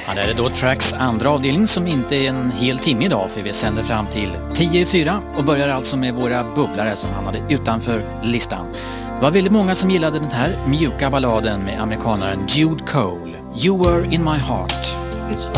Ja, det är då Tracks andra avdelning som inte är en hel timme idag, för vi sänder fram till 10:04 och börjar alltså med våra bubblare som hamnade utanför listan. Det var väldigt många som gillade den här mjuka balladen med amerikanaren Jude Cole, You Were In My Heart. It's